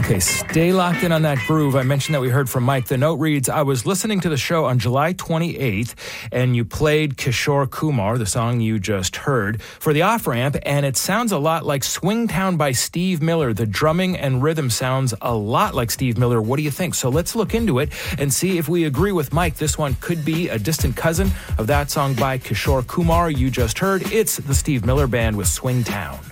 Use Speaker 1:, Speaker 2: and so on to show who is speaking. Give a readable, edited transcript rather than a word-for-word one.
Speaker 1: Okay, stay locked in on that groove. I mentioned that we heard from Mike. The note reads, I was listening to the show on July 28th, and you played Kishore Kumar, the song you just heard, for the off-ramp, and it sounds a lot like Swingtown by Steve Miller. The drumming and rhythm sounds a lot like Steve Miller. What do you think? So let's look into it and see if we agree with Mike. This one could be a distant cousin of that song by Kishore Kumar you just heard. It's the Steve Miller Band with Swingtown.